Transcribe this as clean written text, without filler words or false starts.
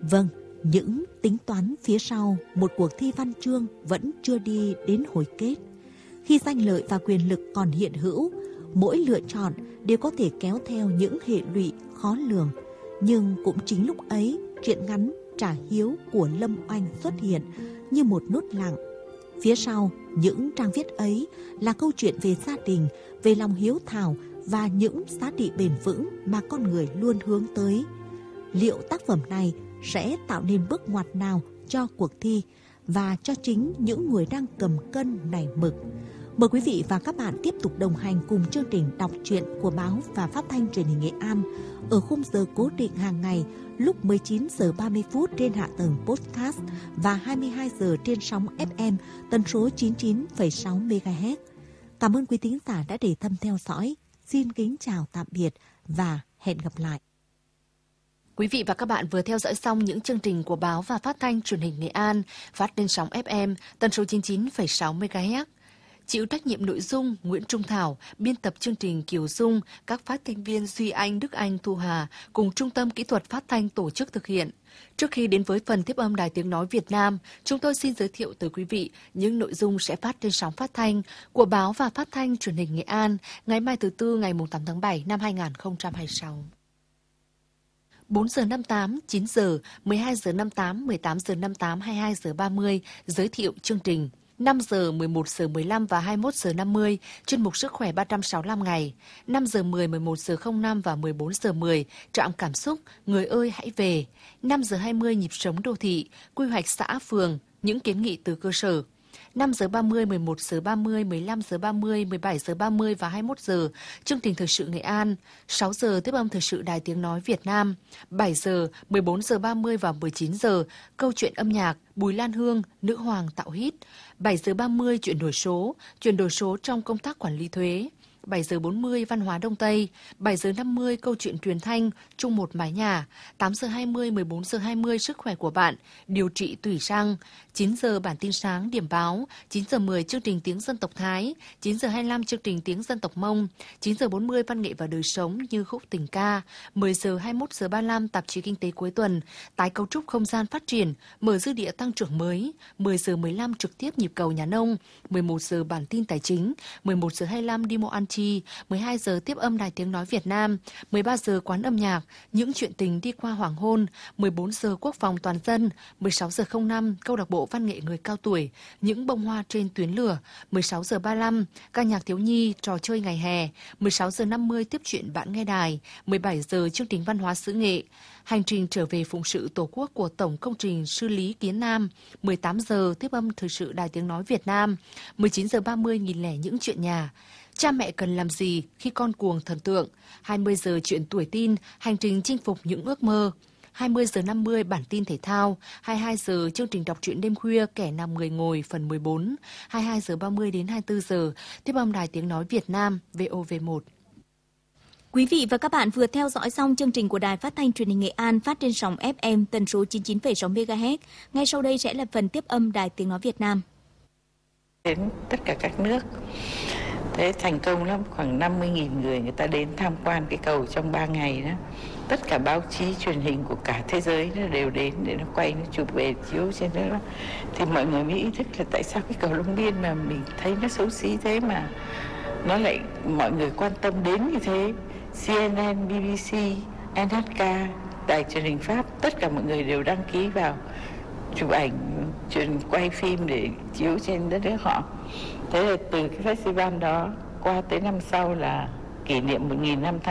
Vâng, những tính toán phía sau một cuộc thi văn chương vẫn chưa đi đến hồi kết. Khi danh lợi và quyền lực còn hiện hữu, mỗi lựa chọn đều có thể kéo theo những hệ lụy khó lường. Nhưng cũng chính lúc ấy, truyện ngắn Trả Hiếu của Lâm Oanh xuất hiện như một nốt lặng. Phía sau những trang viết ấy là câu chuyện về gia đình, về lòng hiếu thảo và những giá trị bền vững mà con người luôn hướng tới. Liệu tác phẩm này sẽ tạo nên bước ngoặt nào cho cuộc thi và cho chính những người đang cầm cân nảy mực? Mời quý vị và các bạn tiếp tục đồng hành cùng chương trình đọc truyện của báo và phát thanh truyền hình Nghệ An ở khung giờ cố định hàng ngày lúc 19 giờ 30 phút trên hạ tầng podcast và 22 giờ trên sóng FM tần số 99,6 MHz. Cảm ơn quý thính giả đã để tâm theo dõi. Xin kính chào tạm biệt và hẹn gặp lại. Quý vị và các bạn vừa theo dõi xong những chương trình của báo và phát thanh truyền hình Nghệ An phát trên sóng FM tần số 99,6 MHz. Chịu trách nhiệm nội dung Nguyễn Trung Thảo, biên tập chương trình Kiều Dung, các phát thanh viên Duy Anh, Đức Anh, Thu Hà cùng Trung tâm Kỹ thuật Phát thanh tổ chức thực hiện. Trước khi đến với phần tiếp âm Đài Tiếng Nói Việt Nam, chúng tôi xin giới thiệu tới quý vị những nội dung sẽ phát trên sóng phát thanh của báo và phát thanh truyền hình Nghệ An ngày mai thứ Tư ngày 8 tháng 7 năm 2026. 4 giờ 58, 9 giờ, 12 giờ 58, 18 giờ 58, 22 giờ 30, giới thiệu chương trình. 5 giờ, 11 giờ 15 và 21 giờ 50, chuyên mục Sức khỏe 365 ngày. 5 giờ 10, 11 giờ 05 và 14 giờ 10, trạm cảm xúc, người ơi hãy về. 5 giờ 20, nhịp sống đô thị, quy hoạch xã phường, những kiến nghị từ cơ sở. 5 giờ 30, 11 giờ 30, 15 giờ 30, 17 giờ 30 và 21 giờ, chương trình thời sự Nghệ An. 6 giờ tiếp âm thời sự Đài Tiếng Nói Việt Nam. 7 giờ, 14 giờ 30 và 19 giờ, câu chuyện âm nhạc, Bùi Lan Hương, nữ hoàng tạo hit. 7 giờ 30, chuyển đổi số trong công tác quản lý thuế. 7 giờ 40 văn hóa Đông Tây, 7 giờ 50 câu chuyện truyền thanh chung một mái nhà, 8 giờ 20, 14 giờ 20 sức khỏe của bạn, điều trị tủy răng, 9 giờ bản tin sáng điểm báo, 9 giờ 10 chương trình tiếng dân tộc Thái, 9 giờ 25 chương trình tiếng dân tộc Mông, 9 giờ 40 văn nghệ và đời sống như khúc tình ca, 10 giờ 21 giờ 35 tạp chí kinh tế cuối tuần, tái cấu trúc không gian phát triển, mở dư địa tăng trưởng mới, 10 giờ 15 trực tiếp nhịp cầu nhà nông, 11 giờ bản tin tài chính, 11 giờ 25 đi mua ăn chi, 12 giờ tiếp âm Đài Tiếng Nói Việt Nam, 13 giờ quán âm nhạc, những chuyện tình đi qua hoàng hôn, 14 giờ quốc phòng toàn dân, 16 giờ 05 câu lạc bộ văn nghệ người cao tuổi, những bông hoa trên tuyến lửa, 16 giờ 35 ca nhạc thiếu nhi, trò chơi ngày hè, 16 giờ 50 tiếp chuyện bạn nghe đài, 17 giờ chương trình văn hóa xứ nghệ, hành trình trở về phụng sự Tổ quốc của Tổng công trình Sư Lý Kiến Nam, 18 giờ tiếp âm thời sự Đài Tiếng Nói Việt Nam, 19 giờ 30 nghìn lẻ những chuyện nhà. Cha mẹ cần làm gì khi con cuồng thần tượng? 20 giờ chuyện tuổi tin, hành trình chinh phục những ước mơ. 20 giờ 50 bản tin thể thao, 22 giờ chương trình đọc truyện đêm khuya kẻ nằm người ngồi phần 14, 22 giờ 30 đến 24 giờ tiếp âm Đài Tiếng Nói Việt Nam VOV1. Quý vị và các bạn vừa theo dõi xong chương trình của Đài Phát thanh Truyền hình Nghệ An phát trên sóng FM tần số 99,6 MHz. Ngay sau đây sẽ là phần tiếp âm Đài Tiếng Nói Việt Nam. Đến tất cả các nước. Thế thành công lắm, khoảng 50.000 người ta đến tham quan cái cầu trong 3 ngày đó. Tất cả báo chí truyền hình của cả thế giới nó đều đến để nó quay, nó chụp về chiếu trên đó. Thì mọi người mới ý thức là tại sao cái cầu Long Biên mà mình thấy nó xấu xí thế mà nó lại mọi người quan tâm đến như thế. CNN, BBC, NHK, đài truyền hình Pháp, tất cả mọi người đều đăng ký vào chụp ảnh, quay phim để chiếu trên đất nước họ. Thế là từ cái festival đó qua tới năm sau là kỷ niệm 1.000 năm